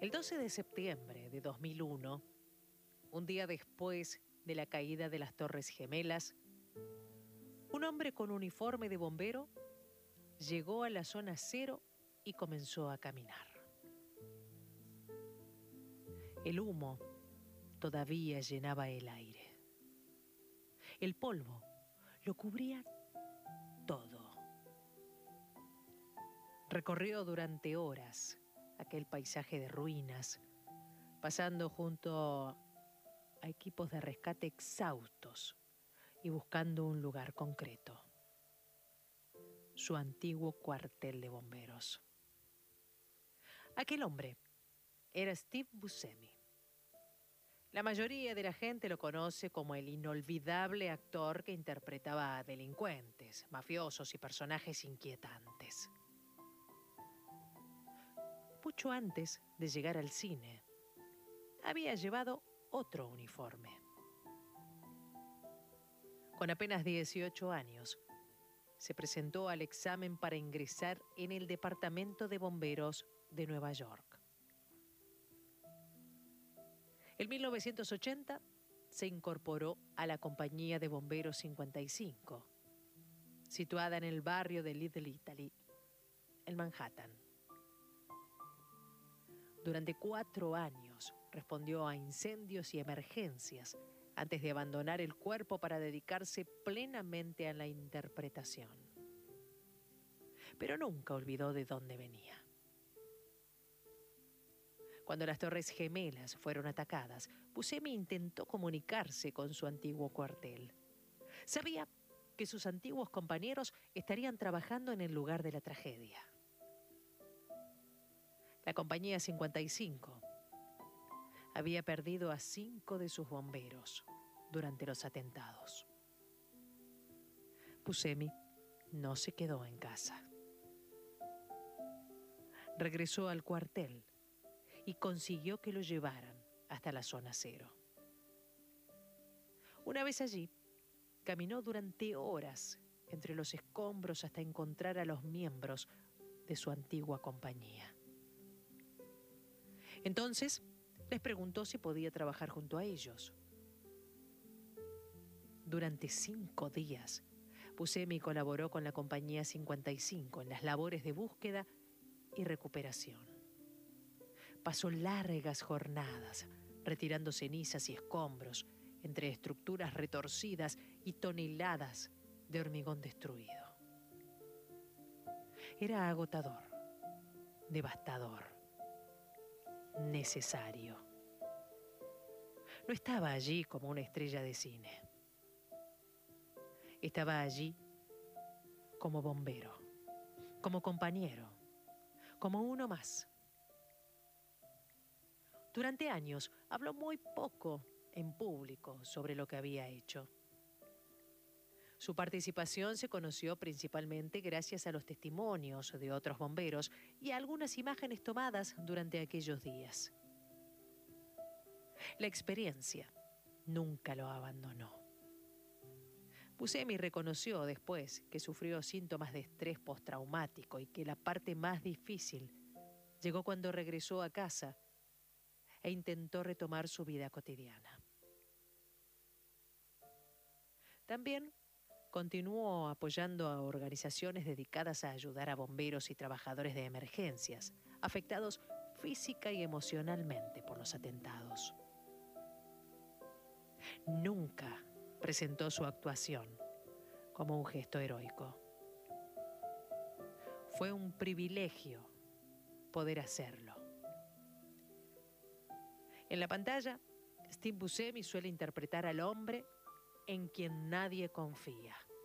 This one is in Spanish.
El 12 de septiembre de 2001, un día después de la caída de las Torres Gemelas, un hombre con uniforme de bombero llegó a la zona cero y comenzó a caminar. El humo todavía llenaba el aire. El polvo lo cubría todo. Recorrió durante horas aquel paisaje de ruinas, pasando junto a equipos de rescate exhaustos y buscando un lugar concreto: su antiguo cuartel de bomberos. Aquel hombre era Steve Buscemi. La mayoría de la gente lo conoce como el inolvidable actor que interpretaba a delincuentes, mafiosos y personajes inquietantes. Mucho antes de llegar al cine, había llevado otro uniforme. Con apenas 18 años, se presentó al examen para ingresar en el Departamento de Bomberos de Nueva York. En 1980 se incorporó a la Compañía de Bomberos 55, situada en el barrio de Little Italy, en Manhattan. Durante 4 años respondió a incendios y emergencias antes de abandonar el cuerpo para dedicarse plenamente a la interpretación. Pero nunca olvidó de dónde venía. Cuando las Torres Gemelas fueron atacadas, Buscemi intentó comunicarse con su antiguo cuartel. Sabía que sus antiguos compañeros estarían trabajando en el lugar de la tragedia. La Compañía 55 había perdido a 5 de sus bomberos durante los atentados. Buscemi no se quedó en casa. Regresó al cuartel y consiguió que lo llevaran hasta la zona cero. Una vez allí, caminó durante horas entre los escombros hasta encontrar a los miembros de su antigua compañía. Entonces, les preguntó si podía trabajar junto a ellos. Durante 5 días, Buscemi colaboró con la Compañía 55 en las labores de búsqueda y recuperación. Pasó largas jornadas retirando cenizas y escombros entre estructuras retorcidas y toneladas de hormigón destruido. Era agotador, devastador, necesario. No estaba allí como una estrella de cine. Estaba allí como bombero, como compañero, como uno más. Durante años habló muy poco en público sobre lo que había hecho. Su participación se conoció principalmente gracias a los testimonios de otros bomberos y a algunas imágenes tomadas durante aquellos días. La experiencia nunca lo abandonó. Buscemi reconoció después que sufrió síntomas de estrés postraumático y que la parte más difícil llegó cuando regresó a casa e intentó retomar su vida cotidiana. También continuó apoyando a organizaciones dedicadas a ayudar a bomberos y trabajadores de emergencias, afectados física y emocionalmente por los atentados. Nunca presentó su actuación como un gesto heroico. Fue un privilegio poder hacerlo. En la pantalla, Steve Buscemi suele interpretar al hombre en quien nadie confía.